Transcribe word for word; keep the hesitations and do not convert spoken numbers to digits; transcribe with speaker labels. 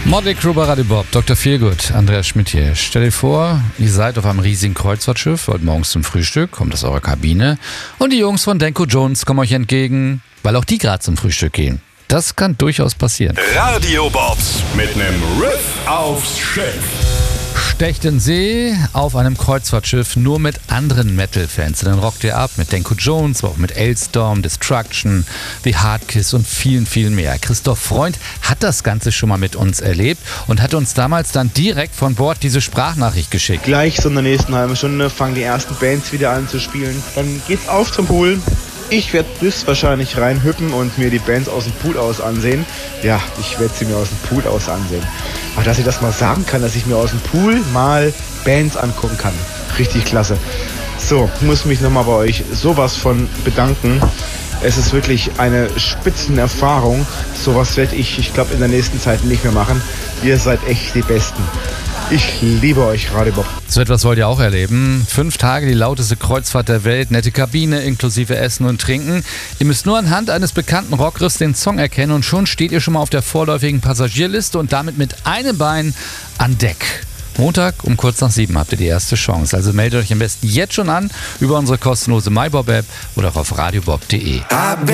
Speaker 1: Motley Crue bei Radio Bob, Doktor Feelgood, Andreas Schmidt hier. Stell dir vor, ihr seid auf einem riesigen Kreuzfahrtschiff, wollt morgens zum Frühstück, kommt aus eurer Kabine und die Jungs von Danko Jones kommen euch entgegen, weil auch die gerade zum Frühstück gehen. Das kann durchaus passieren.
Speaker 2: Radio Bobs mit nem Riff aufs Schiff.
Speaker 1: Stechtensee auf einem Kreuzfahrtschiff nur mit anderen Metal-Fans. Dann rockt ihr ab mit Danko Jones, aber auch mit Alestorm, Destruction, The Hardkiss und vielen, vielen mehr. Christoph Freund hat das Ganze schon mal mit uns erlebt und hat uns damals dann direkt von Bord diese Sprachnachricht geschickt.
Speaker 3: Gleich so in der nächsten halben Stunde fangen die ersten Bands wieder an zu spielen. Dann geht's auf zum Pool. Ich werde höchstwahrscheinlich reinhüppen und mir die Bands aus dem Pool aus ansehen. Ja, ich werde sie mir aus dem Pool aus ansehen. Aber dass ich das mal sagen kann, dass ich mir aus dem Pool mal Bands angucken kann. Richtig klasse. So, ich muss mich nochmal bei euch sowas von bedanken. Es ist wirklich eine Spitzenerfahrung. Sowas werde ich, ich glaube, in der nächsten Zeit nicht mehr machen. Ihr seid echt die Besten. Ich liebe euch, Radio Bob.
Speaker 1: So etwas wollt ihr auch erleben. Fünf Tage die lauteste Kreuzfahrt der Welt, nette Kabine inklusive Essen und Trinken. Ihr müsst nur anhand eines bekannten Rockriffs den Song erkennen und schon steht ihr schon mal auf der vorläufigen Passagierliste und damit mit einem Bein an Deck. Montag um kurz nach sieben habt ihr die erste Chance. Also meldet euch am besten jetzt schon an über unsere kostenlose MyBob-App oder auch auf radiobob punkt de.